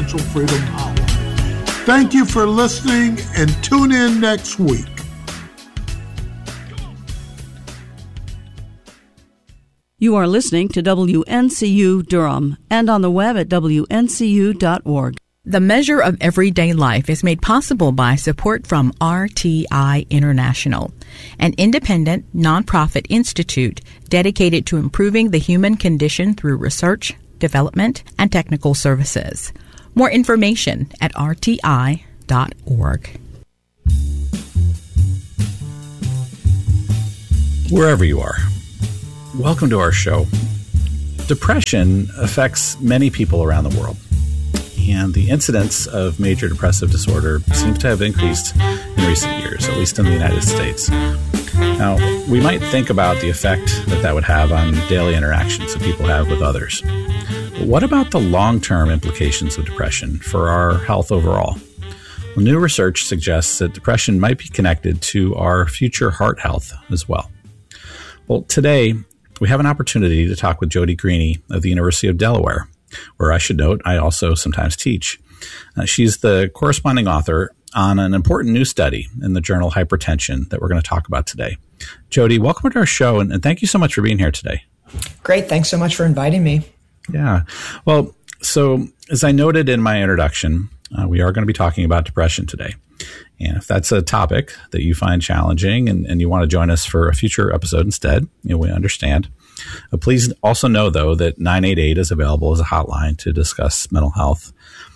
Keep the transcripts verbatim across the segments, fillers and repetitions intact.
Financial Freedom Hotline. Thank you for listening, and tune in next week. You are listening to W N C U Durham and on the web at W N C U dot org. The Measure of Everyday Life is made possible by support from R T I International, an independent, nonprofit institute dedicated to improving the human condition through research, development, and technical services. More information at R T I dot org. Wherever you are, welcome to our show. Depression affects many people around the world, and the incidence of major depressive disorder seems to have increased in recent years, at least in the United States. Now, we might think about the effect that that would have on daily interactions that people have with others. But what about the long-term implications of depression for our health overall? Well, new research suggests that depression might be connected to our future heart health as well. Well, today, we have an opportunity to talk with Jody Greeney of the University of Delaware, where I should note I also sometimes teach. Uh, she's the corresponding author on an important new study in the journal Hypertension that we're going to talk about today. Jody, welcome to our show, and, and thank you so much for being here today. Great. Thanks so much for inviting me. Yeah. Well, so as I noted in my introduction, uh, we are going to be talking about depression today. And if that's a topic that you find challenging and, and you want to join us for a future episode instead, you know, we understand. Uh, please also know, though, that nine eight eight is available as a hotline to discuss mental health.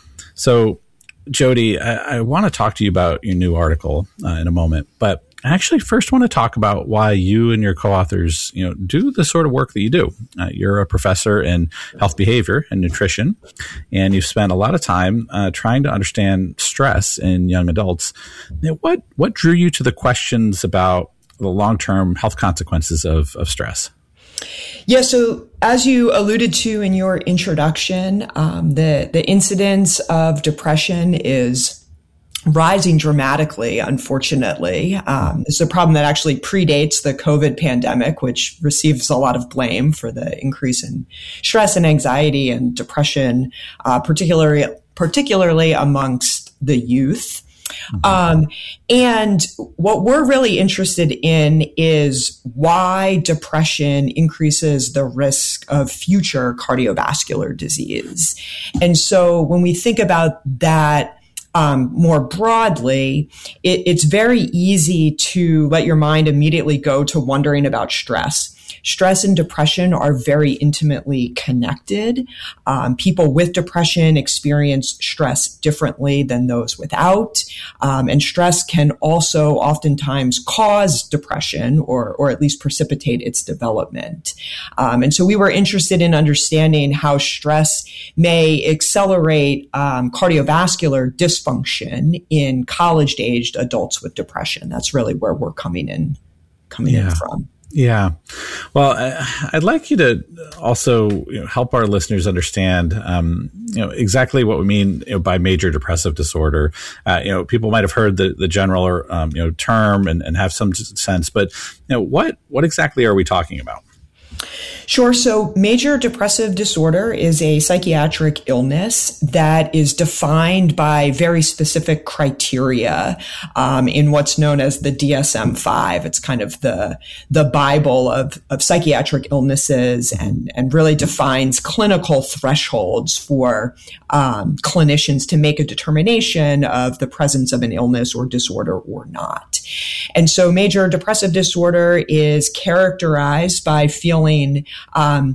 So, Jody, I, I want to talk to you about your new article uh, in a moment, but I actually first want to talk about why you and your co-authors, you know, do the sort of work that you do. Uh, you're a professor in health behavior and nutrition, and you've spent a lot of time uh, trying to understand stress in young adults. You know, what what drew you to the questions about the long-term health consequences of, of stress? Yeah, so as you alluded to in your introduction, um, the, the incidence of depression is rising dramatically, unfortunately. Um, it's a problem that actually predates the COVID pandemic, which receives a lot of blame for the increase in stress and anxiety and depression, uh, particularly, particularly amongst the youth. Mm-hmm. Um, and what we're really interested in is why depression increases the risk of future cardiovascular disease. And so when we think about that, Um, more broadly, it, it's very easy to let your mind immediately go to wondering about stress. Stress and depression are very intimately connected. Um, people with depression experience stress differently than those without. Um, and stress can also oftentimes cause depression or, or at least precipitate its development. Um, and so we were interested in understanding how stress may accelerate um, cardiovascular dysfunction in college-aged adults with depression. That's really where we're coming in, coming yeah. in from. Yeah. Well, I, I'd like you to also you know, help our listeners understand, um, you know, exactly what we mean you know, by major depressive disorder. Uh, you know, people might have heard the, the general, um, you know, term and, and have some sense, but you know, what, what exactly are we talking about? Sure. So major depressive disorder is a psychiatric illness that is defined by very specific criteria um, in what's known as the D S M five. It's kind of the the Bible of, of psychiatric illnesses and, and really defines clinical thresholds for um, clinicians to make a determination of the presence of an illness or disorder or not. And so major depressive disorder is characterized by feeling um,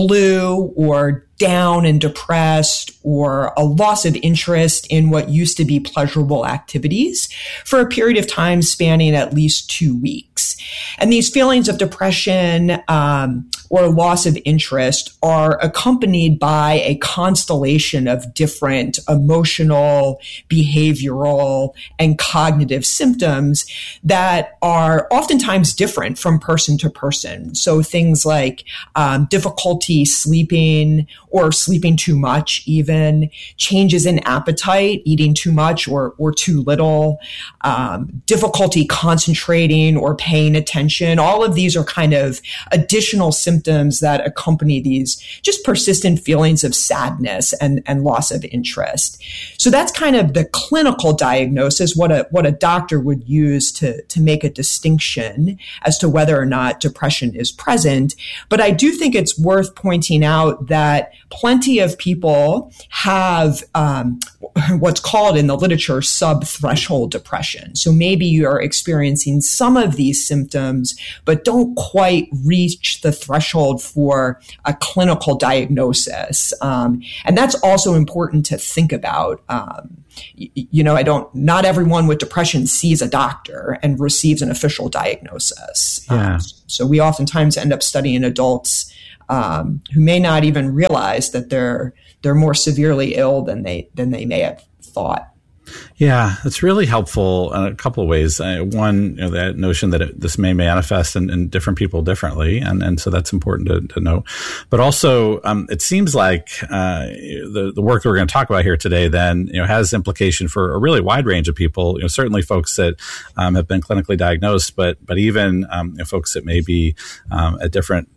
blue or down and depressed or a loss of interest in what used to be pleasurable activities for a period of time spanning at least two weeks. And these feelings of depression um, or loss of interest are accompanied by a constellation of different emotional, behavioral, and cognitive symptoms that are oftentimes different from person to person. So things like um, difficulty sleeping or sleeping too much, even changes in appetite, eating too much or, or too little, um, difficulty concentrating or paying inattention. All of these are kind of additional symptoms that accompany these just persistent feelings of sadness and, and loss of interest. So that's kind of the clinical diagnosis, what a what a doctor would use to, to make a distinction as to whether or not depression is present. But I do think it's worth pointing out that plenty of people have um, what's called in the literature sub-threshold depression. So maybe you're experiencing some of these symptoms, but don't quite reach the threshold for a clinical diagnosis. Um, and that's also important to think about. Um, you, you know, I don't, not everyone with depression sees a doctor and receives an official diagnosis. Yeah. Um, so we oftentimes end up studying adults um, who may not even realize that they're they're more severely ill than they than they may have thought. Yeah, it's really helpful in a couple of ways. Uh, one, you know, that notion that it, this may manifest in, in different people differently, and, and so that's important to, to know. But also, um, it seems like uh, the the work that we're going to talk about here today, then, you know, has implication for a really wide range of people. You know, certainly folks that um, have been clinically diagnosed, but but even um, you know, folks that may be um, at different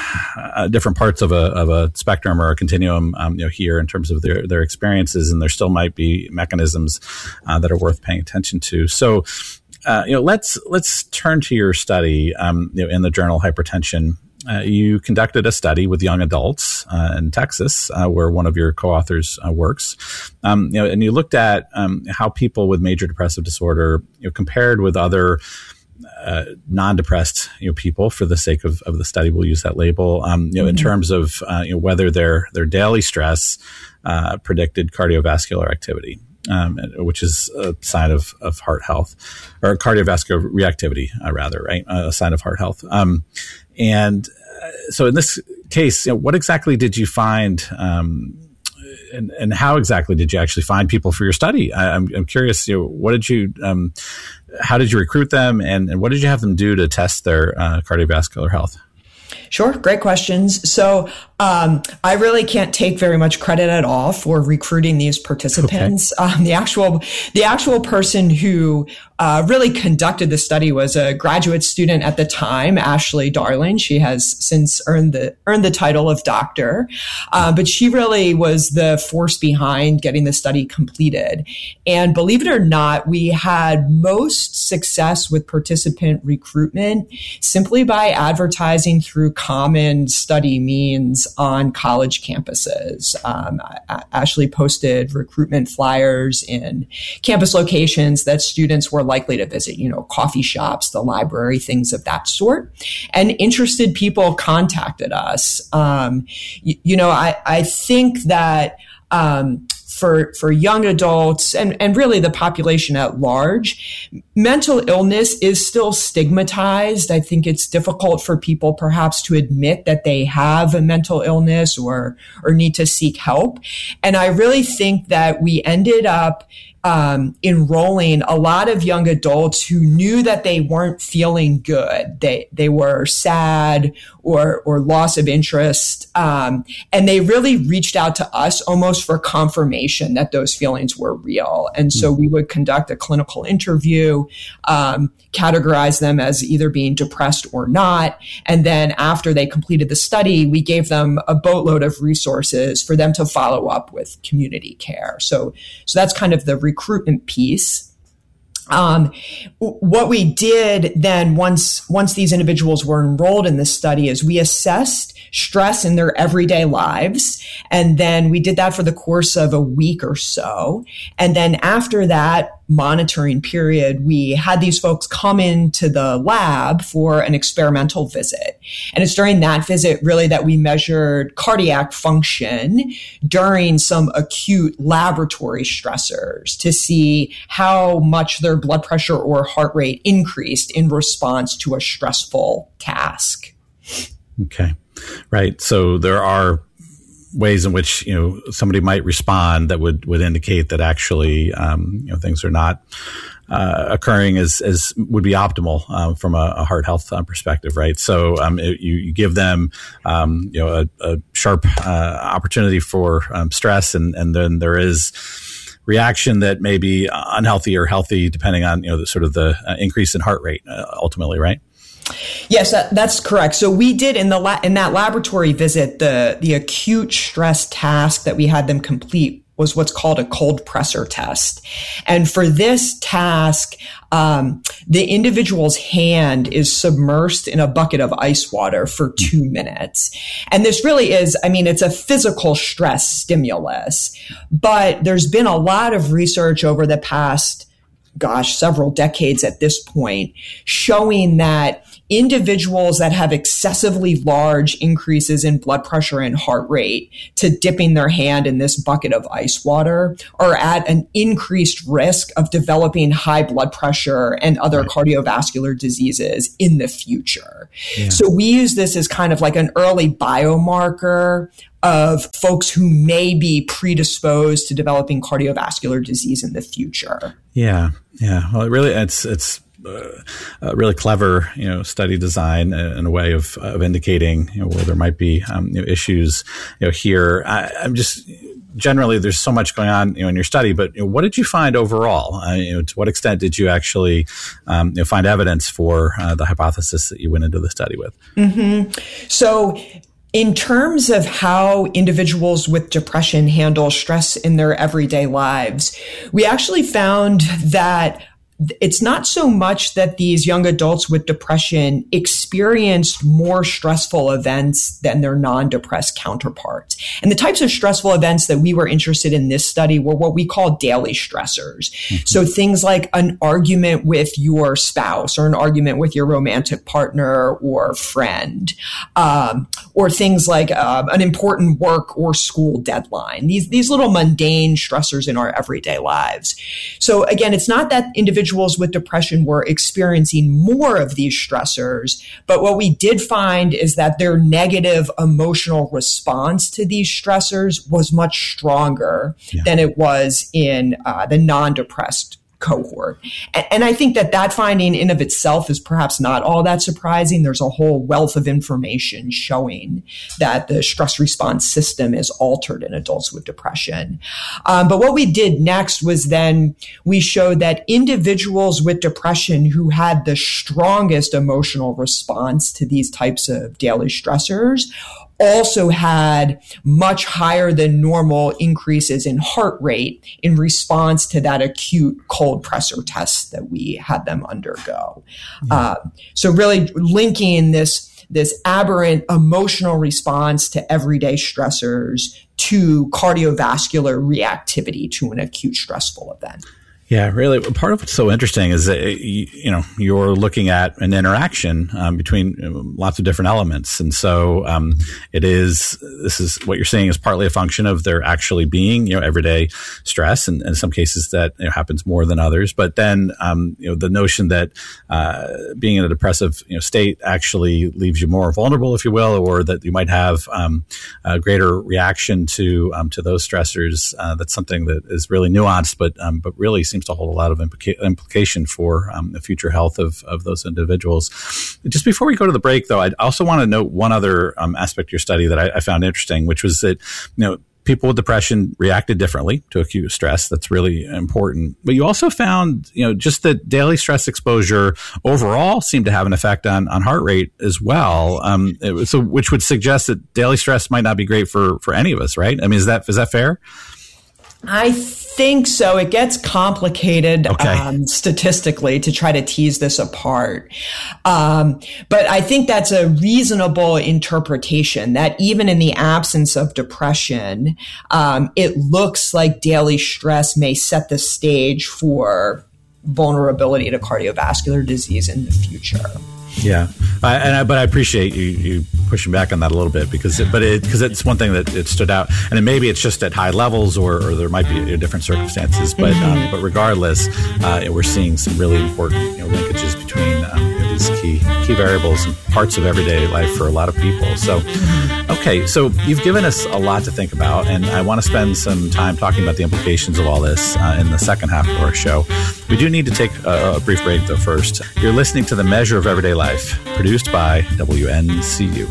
Uh, different parts of a of a spectrum or a continuum, um, you know, here in terms of their their experiences, and there still might be mechanisms uh, that are worth paying attention to. So, uh, you know, let's let's turn to your study. Um, you know, in the journal Hypertension, uh, you conducted a study with young adults uh, in Texas, uh, where one of your co-authors uh, works. Um, you know, and you looked at um, how people with major depressive disorder, you know, compared with other Uh, non-depressed, you know, people. For the sake of, of the study, we'll use that label. Um, you know, in terms of uh, you know, whether their their daily stress uh, predicted cardiovascular activity, um, which is a sign of of heart health, or cardiovascular reactivity, uh, rather, right? Uh, a sign of heart health. Um, and uh, so, in this case, you know, what exactly did you find? Um, And, and how exactly did you actually find people for your study? I, I'm, I'm curious, you know, what did you, um, how did you recruit them, and, and what did you have them do to test their uh, cardiovascular health? Sure. Great questions. So um, I really can't take very much credit at all for recruiting these participants. Okay. Um, the actual the actual person who uh, really conducted the study was a graduate student at the time, Ashley Darling. She has since earned the earned the title of doctor, uh, but she really was the force behind getting the study completed. And believe it or not, we had most success with participant recruitment simply by advertising through common study means on college campuses. Um, Ashley posted recruitment flyers in campus locations that students were likely to visit, you know, coffee shops, the library, things of that sort. And interested people contacted us. Um, you, you know, I, I think that um, for for young adults and, and really the population at large, mental illness is still stigmatized. I think it's difficult for people perhaps to admit that they have a mental illness or or need to seek help. And I really think that we ended up Um, enrolling a lot of young adults who knew that they weren't feeling good. They they were sad or or loss of interest, um, and they really reached out to us almost for confirmation that those feelings were real. And so we would conduct a clinical interview, um, categorize them as either being depressed or not, and then after they completed the study, we gave them a boatload of resources for them to follow up with community care. So so that's kind of the recruitment piece. Um, what we did then once, once these individuals were enrolled in this study is we assessed stress in their everyday lives. And then we did that for the course of a week or so. And then after that monitoring period, we had these folks come into the lab for an experimental visit. And it's during that visit really that we measured cardiac function during some acute laboratory stressors to see how much their blood pressure or heart rate increased in response to a stressful task. Okay. Right. So there are ways in which, you know, somebody might respond that would, would indicate that actually, um, you know, things are not uh, occurring as, as would be optimal um, from a, a heart health uh, perspective. Right. So um, it, you, you give them, um, you know, a, a sharp uh, opportunity for um, stress, and, and then there is reaction that may be unhealthy or healthy depending on, you know, the sort of the uh, increase in heart rate uh, ultimately. Right. Yes, that, that's correct. So we did in the la- in that laboratory visit, the the acute stress task that we had them complete was what's called a cold pressor test. And for this task, um, the individual's hand is submersed in a bucket of ice water for two minutes. And this really is, I mean, it's a physical stress stimulus, but there's been a lot of research over the past, gosh, several decades at this point, showing that individuals that have excessively large increases in blood pressure and heart rate to dipping their hand in this bucket of ice water are at an increased risk of developing high blood pressure and other right. cardiovascular diseases in the future. Yeah. So we use this as kind of like an early biomarker of folks who may be predisposed to developing cardiovascular disease in the future. Yeah, yeah. Well, it really, it's it's uh, a really clever, you know, study design and a way of of indicating, you know, where there might be um, you know, issues, you know, here. I, I'm just generally there's so much going on, you know, in your study, but you know, what did you find overall? Uh, you know, to what extent did you actually um, you know, find evidence for uh, the hypothesis that you went into the study with? Mm-hmm. So. In terms of how individuals with depression handle stress in their everyday lives, we actually found that it's not so much that these young adults with depression experienced more stressful events than their non-depressed counterparts. And the types of stressful events that we were interested in this study were what we call daily stressors. Mm-hmm. So things like an argument with your spouse or an argument with your romantic partner or friend, um, or things like uh, an important work or school deadline. These, these little mundane stressors in our everyday lives. So again, it's not that individuals Individuals with depression were experiencing more of these stressors, but what we did find is that their negative emotional response to these stressors was much stronger yeah. than it was in uh, the non-depressed cohort. And, and I think that that finding in of itself is perhaps not all that surprising. There's a whole wealth of information showing that the stress response system is altered in adults with depression. Um, but what we did next was then we showed that individuals with depression who had the strongest emotional response to these types of daily stressors also had much higher than normal increases in heart rate in response to that acute cold pressor test that we had them undergo. Yeah. Uh, so really linking this, this aberrant emotional response to everyday stressors to cardiovascular reactivity to an acute stressful event. Yeah, really. Part of what's so interesting is that, you know, you're looking at an interaction um, between lots of different elements. And so um, it is, this is what you're saying is partly a function of there actually being, you know, everyday stress. And, and in some cases that you know, happens more than others. But then, um, you know, the notion that uh, being in a depressive, you know, state actually leaves you more vulnerable, if you will, or that you might have um, a greater reaction to um, to those stressors. Uh, that's something that is really nuanced, but um, but really seems to hold a lot of implica- implication for um, the future health of, of those individuals. Just before we go to the break, though, I also want to note one other um, aspect of your study that I, I found interesting, which was that, you know, people with depression reacted differently to acute stress. That's really important. But you also found, you know, just that daily stress exposure overall seemed to have an effect on, on heart rate as well. Um, it was, so, which would suggest that daily stress might not be great for, for any of us, right? I mean, is that is that fair? I think so. It gets complicated okay. um, statistically to try to tease this apart. Um, but I think that's a reasonable interpretation that even in the absence of depression, um, it looks like daily stress may set the stage for vulnerability to cardiovascular disease in the future. Yeah, I, and I, but I appreciate you, you pushing back on that a little bit because, it, but it because it's one thing that it stood out, and it, maybe it's just at high levels, or, or there might be you know, different circumstances. But mm-hmm. um, but regardless, uh, we're seeing some really important you know, linkages between um, you know, these key key variables and parts of everyday life for a lot of people. So, okay, so you've given us a lot to think about, and I want to spend some time talking about the implications of all this uh, in the second half of our show. We do need to take a, a brief break, though. First, you're listening to The Measure of Everyday Life, produced by W N C U.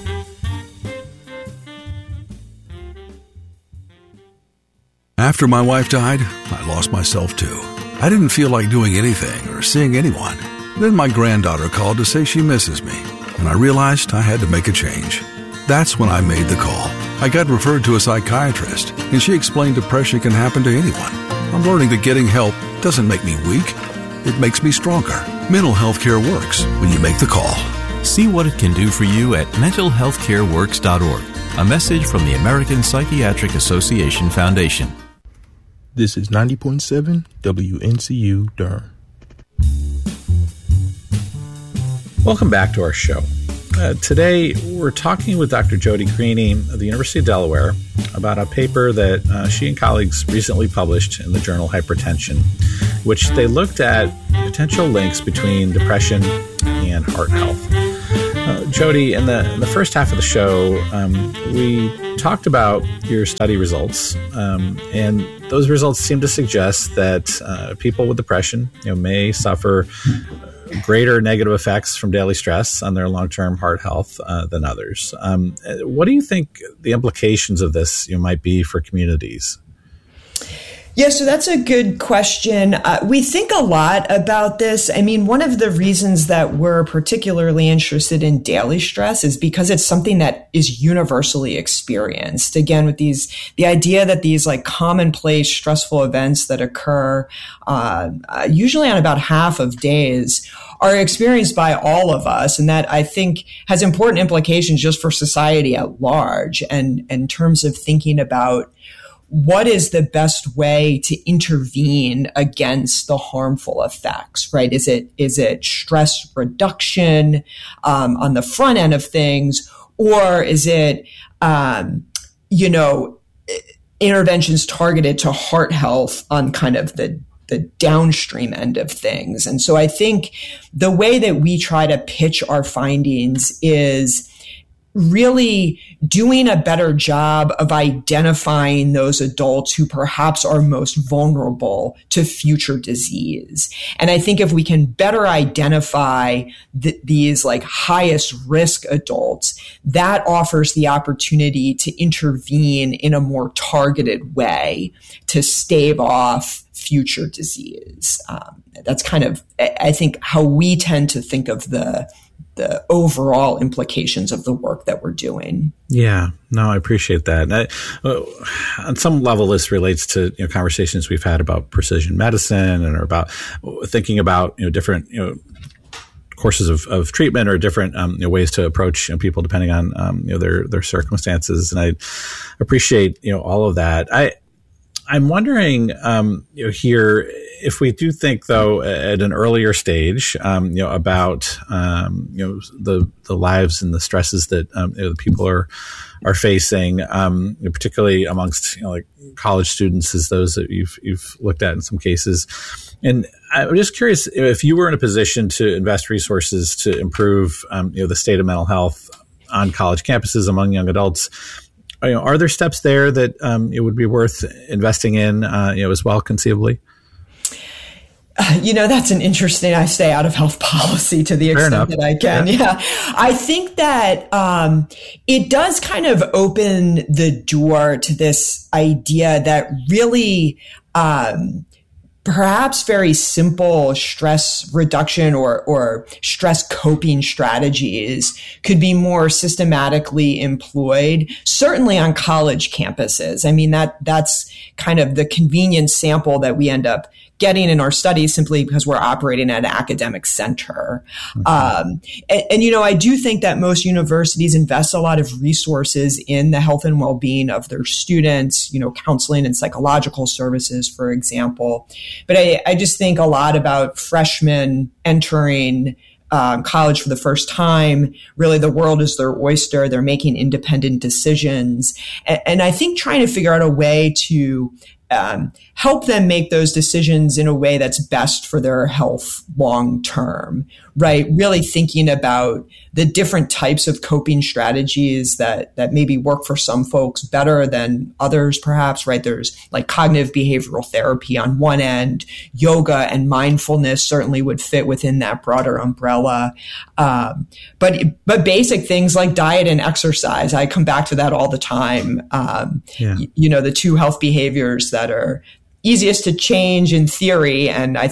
After my wife died, I lost myself too. I didn't feel like doing anything or seeing anyone. Then my granddaughter called to say she misses me, and I realized I had to make a change. That's when I made the call. I got referred to a psychiatrist, and she explained depression can happen to anyone. I'm learning that getting help doesn't make me weak. It makes me stronger. Mental health care works when you make the call. See what it can do for you at mental health care works dot org. A message from the American Psychiatric Association Foundation. This is ninety point seven W N C U Durham. Welcome back to our show. Uh, today, we're talking with Doctor Jody Creaney of the University of Delaware about a paper that uh, she and colleagues recently published in the journal Hypertension, which they looked at potential links between depression and heart health. Uh, Jody, in the, in the first half of the show, um, we talked about your study results, um, and those results seem to suggest that uh, people with depression, you know, may suffer greater negative effects from daily stress on their long-term heart health uh, than others. Um, what do you think the implications of this you know, might be for communities? Yeah, so that's a good question. Uh, we think a lot about this. I mean, one of the reasons that we're particularly interested in daily stress is because it's something that is universally experienced. Again, with these, the idea that these like commonplace stressful events that occur uh, uh, usually on about half of days are experienced by all of us. And that I think has important implications just for society at large and in terms of thinking about what is the best way to intervene against the harmful effects, right? Is it is it stress reduction um, on the front end of things, or is it, um, you know, interventions targeted to heart health on kind of the the downstream end of things? And so I think the way that we try to pitch our findings is really doing a better job of identifying those adults who perhaps are most vulnerable to future disease. And I think if we can better identify th- these like highest risk adults, that offers the opportunity to intervene in a more targeted way to stave off future disease. Um, that's kind of, I think, how we tend to think of the the overall implications of the work that we're doing. Yeah, no, I appreciate that. I, uh, on some level, this relates to you know, conversations we've had about precision medicine and about thinking about you know different you know courses of, of treatment or different um, you know, ways to approach you know, people depending on um, you know their their circumstances. And I appreciate you know all of that. I I'm wondering um, you know here. If we do think, though, at an earlier stage, um, you know, about um, you know the the lives and the stresses that um, you know, the people are are facing, um, you know, particularly amongst you know, like college students, as those that you've you've looked at in some cases, and I'm just curious if you were in a position to invest resources to improve, um, you know, the state of mental health on college campuses among young adults. You know, are there steps there that um, it would be worth investing in, uh, you know, as well, conceivably? You know, that's an interesting, I stay out of health policy to the extent that I can. Yeah. yeah. I think that um, it does kind of open the door to this idea that really um, perhaps very simple stress reduction or, or stress coping strategies could be more systematically employed, certainly on college campuses. I mean, that that's kind of the convenient sample that we end up getting in our studies simply because we're operating at an academic center. Mm-hmm. Um, and, and, you know, I do think that most universities invest a lot of resources in the health and well-being of their students, you know, counseling and psychological services, for example. But I, I just think a lot about freshmen entering um, college for the first time. Really, the world is their oyster. They're making independent decisions. And, and I think trying to figure out a way to Um, help them make those decisions in a way that's best for their health long term, right? Really thinking about the different types of coping strategies that that maybe work for some folks better than others, perhaps, right? There's like cognitive behavioral therapy on one end, yoga and mindfulness certainly would fit within that broader umbrella. Um, but but basic things like diet and exercise, I come back to that all the time. Um, yeah. y- you know, the two health behaviors that are easiest to change in theory, and I think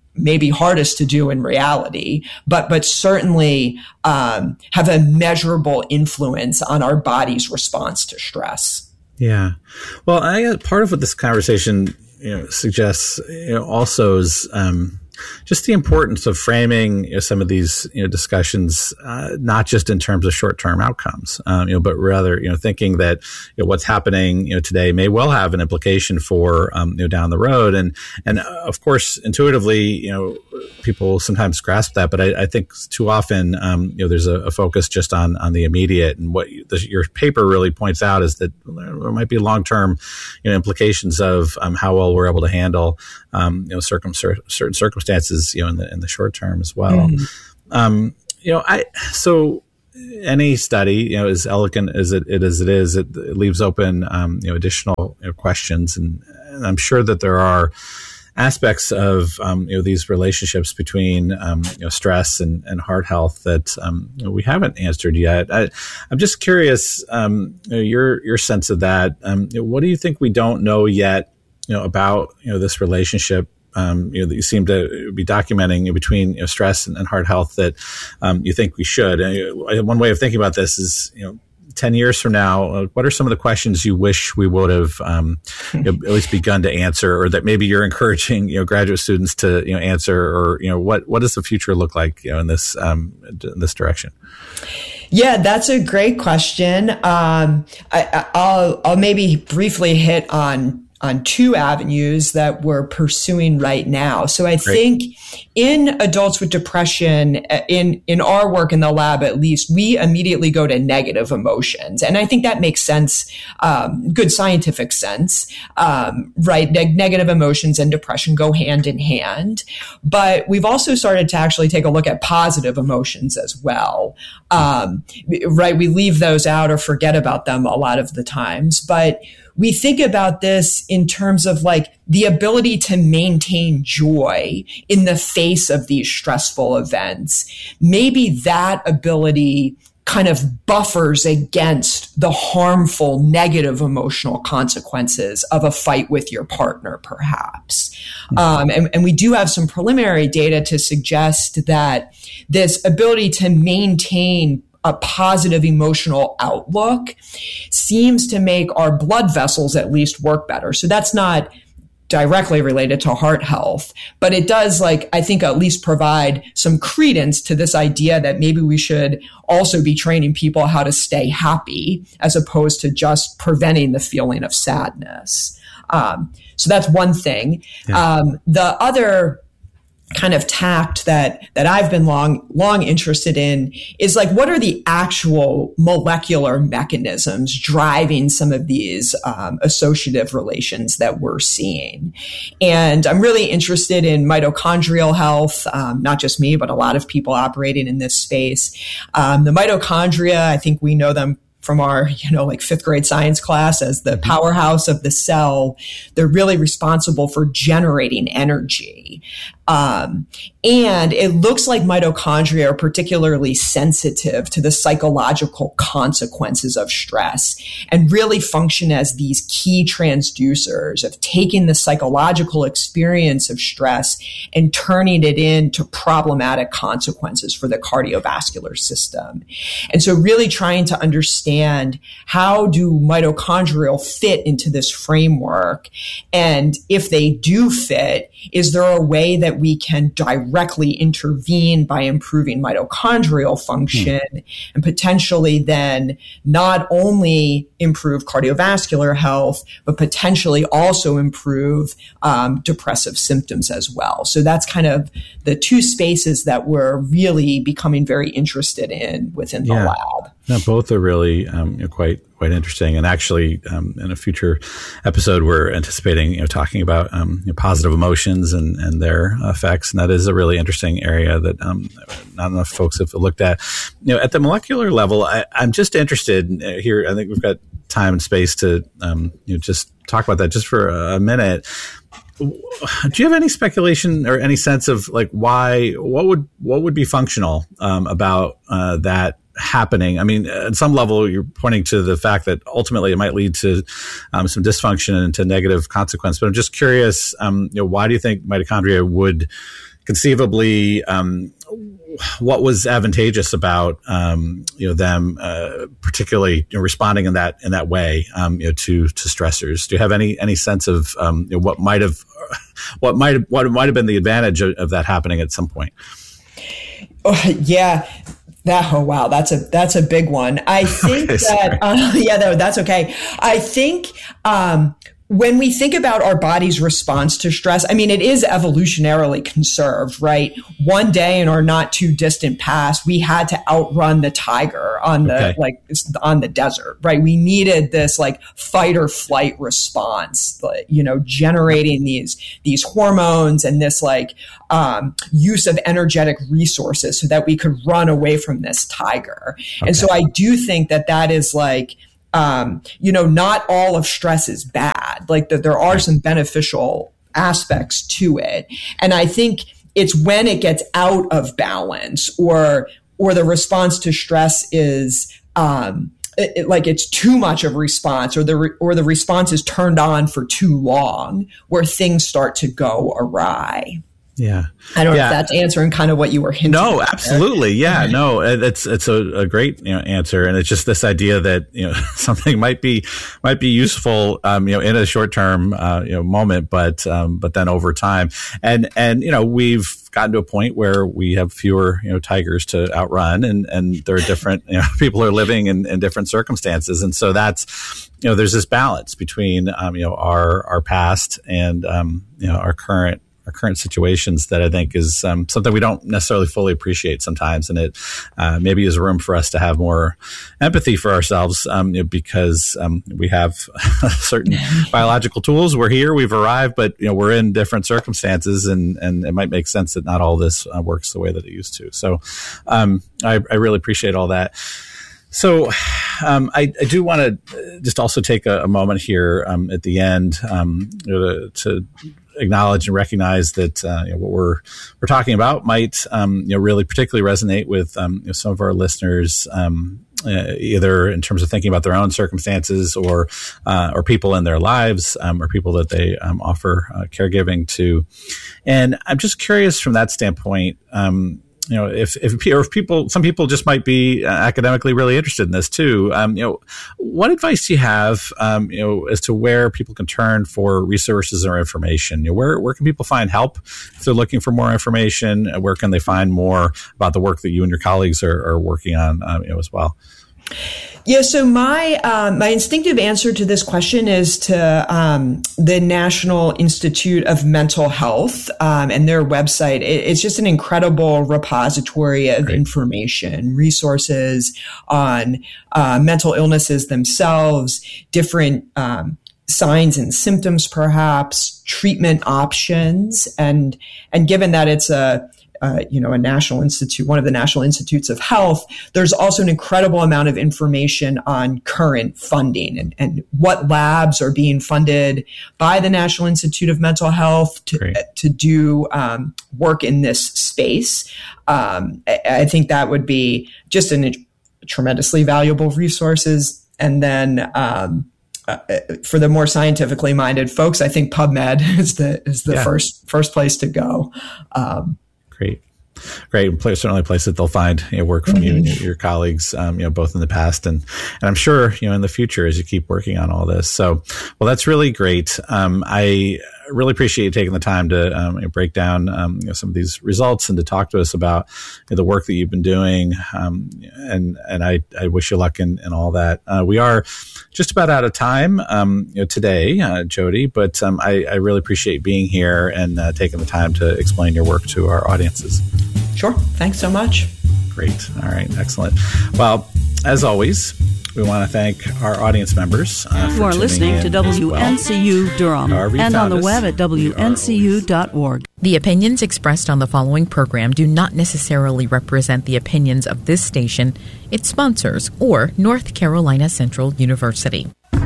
maybe hardest to do in reality, but but certainly um, have a measurable influence on our body's response to stress. Yeah. Well, I part of what this conversation you know, suggests you know, also is um, just the importance of framing you know, some of these you know, discussions, uh, not just in terms of short-term outcomes, um, you know, but rather you know thinking that you know, what's happening you know today may well have an implication for um, you know down the road, and and uh, of course intuitively you know people sometimes grasp that, but I, I think too often um, you know there's a, a focus just on on the immediate, and what you, the, your paper really points out is that there might be long-term you know implications of um, how well we're able to handle um, you know circum- certain circumstances. You know, in the in the short term as well. Mm-hmm. Um, you know, I so any study, you know, as elegant as it, it as it is, it, it leaves open um, you know additional you know, questions, and, and I'm sure that there are aspects of um, you know these relationships between um, you know stress and, and heart health that um, you know, we haven't answered yet. I, I'm just curious, um, you know, your your sense of that. Um, you know, what do you think we don't know yet, you know, about you know this relationship? Um, you know, that you seem to be documenting between you know, stress and, and heart health that um, you think we should. And one way of thinking about this is, you know, ten years from now, uh, what are some of the questions you wish we would have um, you know, at least begun to answer, or that maybe you're encouraging you know graduate students to you know answer, or you know what what does the future look like you know in this um, in this direction? Yeah, that's a great question. Um, I, I'll I'll maybe briefly hit on. on two avenues that we're pursuing right now. So I Great. think in adults with depression, in, in our work in the lab, at least, we immediately go to negative emotions. And I think that makes sense, um, good scientific sense, um, right? Ne- negative emotions and depression go hand in hand. But we've also started to actually take a look at positive emotions as well. Um, right? We leave those out or forget about them a lot of the times. But we think about this in terms of like the ability to maintain joy in the face of these stressful events. Maybe that ability kind of buffers against the harmful negative emotional consequences of a fight with your partner, perhaps. Mm-hmm. Um, and, and we do have some preliminary data to suggest that this ability to maintain a positive emotional outlook seems to make our blood vessels at least work better. So that's not directly related to heart health, but it does, like, I think at least provide some credence to this idea that maybe we should also be training people how to stay happy as opposed to just preventing the feeling of sadness. Um, so that's one thing. Yeah. Um, the other kind of tact that that I've been long long interested in is like, what are the actual molecular mechanisms driving some of these um, associative relations that we're seeing? And I'm really interested in mitochondrial health, um, not just me, but a lot of people operating in this space. Um, the mitochondria, I think we know them from our, you know, like fifth grade science class as the powerhouse of the cell. They're really responsible for generating energy. Um, and it looks like mitochondria are particularly sensitive to the psychological consequences of stress and really function as these key transducers of taking the psychological experience of stress and turning it into problematic consequences for the cardiovascular system. And so really trying to understand, how do mitochondrial fit into this framework? And if they do fit, is there a way that we can directly intervene by improving mitochondrial function mm. and potentially then not only improve cardiovascular health, but potentially also improve um, depressive symptoms as well. So that's kind of the two spaces that we're really becoming very interested in within the yeah. lab. No, both are really um, you know, quite quite interesting. And actually, um, in a future episode, we're anticipating you know talking about um, you know, positive emotions and, and their effects. And that is a really interesting area that um, not enough folks have looked at. You know, at the molecular level, I, I'm just interested in, uh, here. I think we've got time and space to um, you know just talk about that just for a minute. Do you have any speculation or any sense of like why, what would, what would be functional um, about uh, that happening? I mean, at some level, you're pointing to the fact that ultimately it might lead to um, some dysfunction and to negative consequence. But I'm just curious, um, you know, why do you think mitochondria would conceivably, um, what was advantageous about um, you know them, uh, particularly you know, responding in that in that way, um, you know, to to stressors? Do you have any any sense of um, you know, what might have what might have, what might have been the advantage of, of that happening at some point? Oh, yeah. That, oh, wow. That's a, that's a big one. I think okay, that, uh, yeah, no, that's okay. I think, um, when we think about our body's response to stress, I mean, it is evolutionarily conserved, right? One day in our not too distant past, we had to outrun the tiger on the, okay. like, on the desert, right? We needed this like fight or flight response, like, you know, generating these, these hormones and this like, um, use of energetic resources so that we could run away from this tiger. Okay. And so I do think that that is like, Um, you know, not all of stress is bad. Like that there are some beneficial aspects to it. And I think it's when it gets out of balance or, or the response to stress is, um, it, it, like it's too much of a response or the, re- or the response is turned on for too long where things start to go awry. Yeah. I don't yeah. know if that's answering kind of what you were hinting at. No, absolutely. Yeah, no, it's, it's a, a great you know, answer. And it's just this idea that, you know, something might be, might be useful, um, you know, in a short term, uh, you know, moment, but, um, but then over time. And, and, you know, we've gotten to a point where we have fewer, you know, tigers to outrun and, and there are different, you know, people are living in, in different circumstances. And so that's, you know, there's this balance between, um, you know, our, our past and, um, you know, our current, our current situations that I think is um, something we don't necessarily fully appreciate sometimes. And it uh, maybe is room for us to have more empathy for ourselves um, you know, because um, we have certain biological tools. We're here, we've arrived, but you know, we're in different circumstances and, and it might make sense that not all this uh, works the way that it used to. So um, I, I really appreciate all that. So um, I, I do want to just also take a, a moment here um, at the end um, you know, to, to acknowledge and recognize that uh, you know, what we're we're talking about might um, you know really particularly resonate with um, you know, some of our listeners, um, uh, either in terms of thinking about their own circumstances or uh, or people in their lives um, or people that they um, offer uh, caregiving to. And I'm just curious from that standpoint. Um, You know, if if, or if people, some people just might be uh, academically really interested in this too. Um, you know, what advice do you have, um, you know, as to where people can turn for resources or information? You know, where where can people find help if they're looking for more information? Where can they find more about the work that you and your colleagues are, are working on, um, you know, as well? Yeah, so my um, my instinctive answer to this question is to um, the National Institute of Mental Health um, and their website. It, it's just an incredible repository of Great. information, resources on uh, mental illnesses themselves, different um, signs and symptoms, perhaps treatment options, and and given that it's a Uh, you know, a national institute, one of the national institutes of health, there's also an incredible amount of information on current funding and, and what labs are being funded by the National Institute of Mental Health to, to do um, work in this space. Um, I, I think that would be just a tremendously valuable resources. And then, um, Uh, for the more scientifically minded folks, I think PubMed is the is the yeah. first first place to go. Um, Great. Great. Certainly a place that they'll find you know, work from mm-hmm. you and your, your colleagues, um, you know, both in the past and, and I'm sure, you know, in the future as you keep working on all this. So, well, that's really great. Um, I really appreciate you taking the time to um, you know, break down um, you know, some of these results and to talk to us about you know, the work that you've been doing. Um, and and I, I wish you luck in, in all that. Uh, we are just about out of time um, you know, today, uh, Jody, but um, I, I really appreciate being here and uh, taking the time to explain your work to our audiences. Sure. Thanks so much. Great. All right. Excellent. Well, as always, we want to thank our audience members. Uh, you are listening to W N C U well. Durham and on the us. web at W N C U dot org. The opinions expressed on the following program do not necessarily represent the opinions of this station, its sponsors, or North Carolina Central University.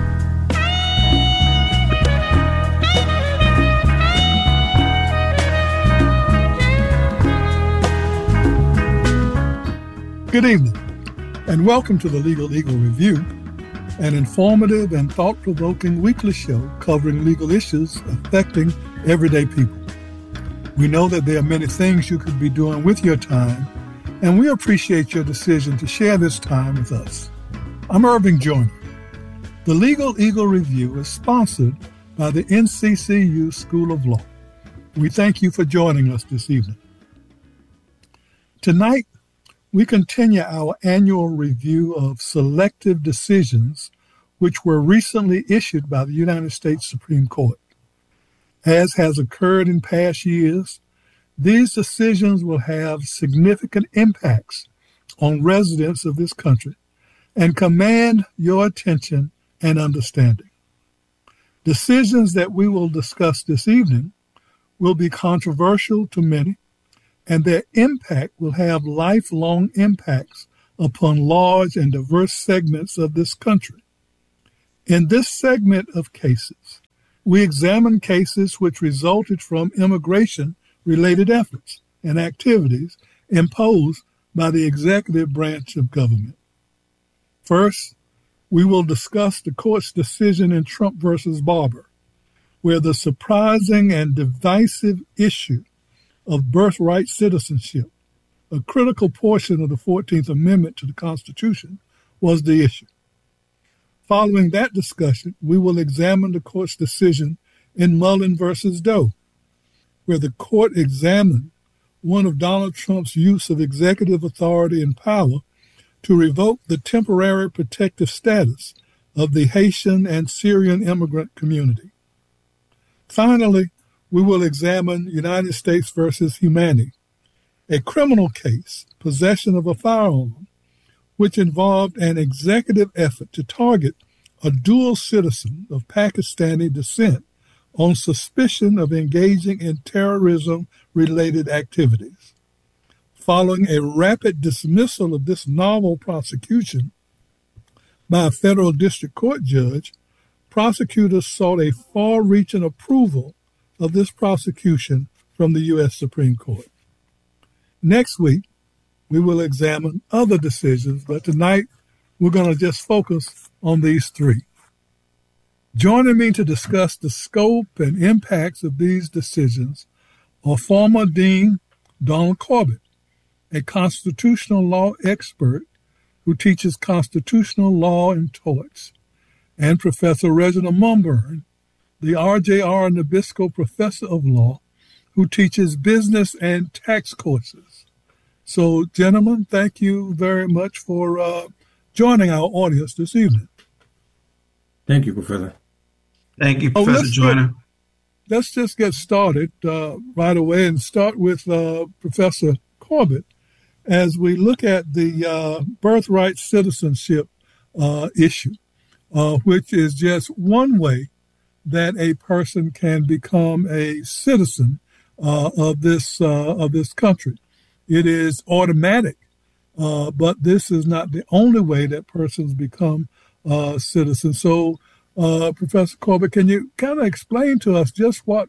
Good evening, and welcome to the Legal Eagle Review, an informative and thought-provoking weekly show covering legal issues affecting everyday people. We know that there are many things you could be doing with your time, and we appreciate your decision to share this time with us. I'm Irving Joyner. The Legal Eagle Review is sponsored by the N C C U School of Law. We thank you for joining us this evening. Tonight, we continue our annual review of selective decisions which were recently issued by the United States Supreme Court. As has occurred in past years, these decisions will have significant impacts on residents of this country and command your attention and understanding. Decisions that we will discuss this evening will be controversial to many, and their impact will have lifelong impacts upon large and diverse segments of this country. In this segment of cases, we examine cases which resulted from immigration-related efforts and activities imposed by the executive branch of government. First, we will discuss the court's decision in Trump versus Barber, where the surprising and divisive issue of birthright citizenship, a critical portion of the fourteenth Amendment to the Constitution, was the issue. Following that discussion, we will examine the court's decision in Mullen versus Doe, where the court examined one of Donald Trump's use of executive authority and power to revoke the temporary protective status of the Haitian and Syrian immigrant community. Finally, we will examine United States versus Humani, a criminal case, possession of a firearm, which involved an executive effort to target a dual citizen of Pakistani descent on suspicion of engaging in terrorism-related activities. Following a rapid dismissal of this novel prosecution by a federal district court judge, prosecutors sought a far-reaching approval of this prosecution from the U S Supreme Court. Next week, we will examine other decisions, but tonight we're going to just focus on these three. Joining me to discuss the scope and impacts of these decisions are former Dean Donald Corbett, a constitutional law expert who teaches constitutional law and torts, and Professor Reginald Munburn, the R J R Nabisco Professor of Law, who teaches business and tax courses. So, gentlemen, thank you very much for uh, joining our audience this evening. Thank you, Professor. Thank you, Professor oh, Joyner. Get, let's just get started uh, right away and start with uh, Professor Corbett as we look at the uh, birthright citizenship uh, issue, uh, which is just one way that a person can become a citizen uh, of this uh, of this country. It is automatic, uh, but this is not the only way that persons become uh, citizens. So, uh, Professor Corbett, can you kind of explain to us just what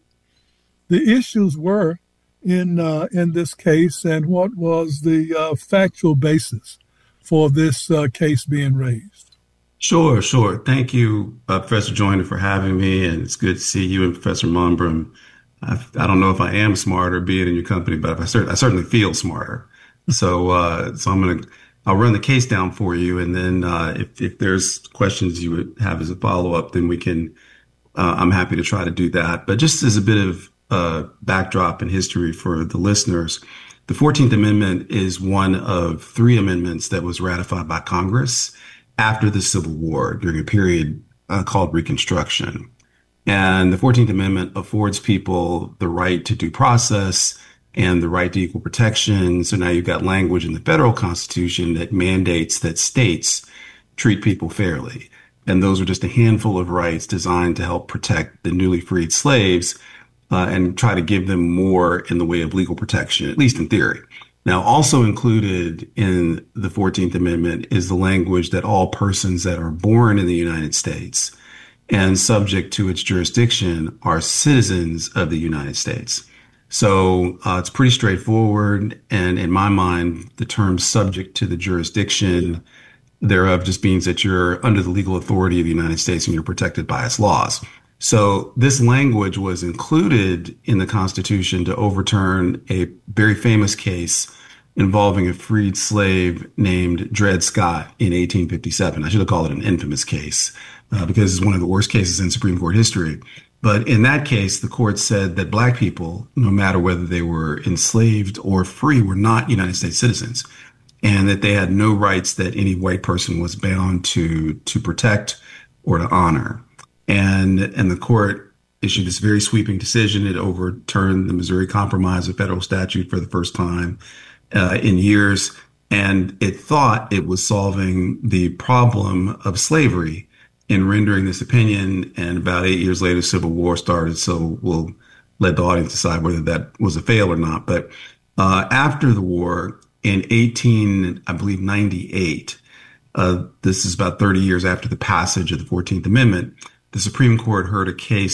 the issues were in uh, in this case and what was the uh, factual basis for this uh, case being raised? Sure, sure. Thank you, uh, Professor Joyner, for having me, and it's good to see you and Professor Munburn. I, I don't know if I am smarter being in your company, but I, cert- I certainly feel smarter. So, uh, so I'm going to, I'll run the case down for you. And then, uh, if, if there's questions you would have as a follow up, then we can, uh, I'm happy to try to do that. But just as a bit of, uh, backdrop and history for the listeners, the fourteenth Amendment is one of three amendments that was ratified by Congress after the Civil War during a period uh, called Reconstruction. And the fourteenth Amendment affords people the right to due process and the right to equal protection. So now you've got language in the federal Constitution that mandates that states treat people fairly. And those are just a handful of rights designed to help protect the newly freed slaves uh, and try to give them more in the way of legal protection, at least in theory. Now, also included in the fourteenth Amendment is the language that all persons that are born in the United States and subject to its jurisdiction are citizens of the United States. So uh, it's pretty straightforward. And in my mind, the term subject to the jurisdiction thereof just means that you're under the legal authority of the United States and you're protected by its laws. So this language was included in the Constitution to overturn a very famous case involving a freed slave named Dred Scott in eighteen fifty-seven. I should have called it an infamous case uh, because it's one of the worst cases in Supreme Court history. But in that case, the court said that black people, no matter whether they were enslaved or free, were not United States citizens, and that they had no rights that any white person was bound to to protect or to honor. And and the court issued this very sweeping decision. It overturned the Missouri Compromise, a federal statute, for the first time uh, in years. And it thought it was solving the problem of slavery in rendering this opinion. And about eight years later, Civil War started. So we'll let the audience decide whether that was a fail or not. But uh, after the war, in eighteen, I believe, ninety-eight, uh, this is about thirty years after the passage of the fourteenth Amendment, the Supreme Court heard a case